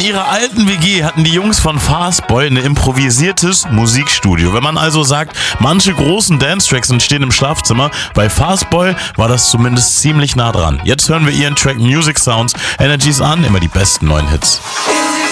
ihrer alten WG hatten die Jungs von Fastboy ein improvisiertes Musikstudio. Wenn man also sagt, manche großen Dance-Tracks entstehen im Schlafzimmer, bei Fastboy war das zumindest ziemlich nah dran. Jetzt hören wir ihren Track Music Sounds. Energies an, immer die besten neuen Hits.